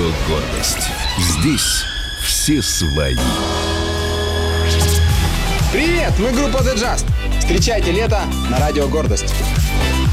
Гордость». Здесь все свои. Привет, мы группа The Just. Встречайте лето на радио Гордость.